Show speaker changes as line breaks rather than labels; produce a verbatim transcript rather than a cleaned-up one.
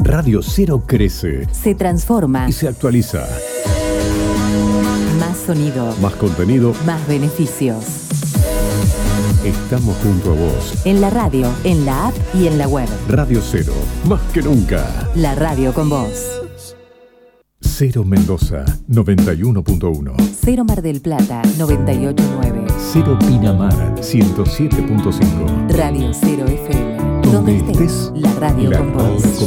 Radio Cero crece,
se transforma
y se actualiza.
Más sonido,
Más contenido,
más beneficios.
Estamos junto a vos.
En la radio, en la app y en la web.
Radio Cero, más que nunca.
La radio con vos.
Cero Mendoza, noventa y uno punto uno.
Cero Mar del Plata, noventa y ocho punto nueve.
Cero Pinamar, ciento siete punto cinco.
Radio Cero F M.
Donde
Donde estés,
estés,
la radio
la
con
radio
vos.
con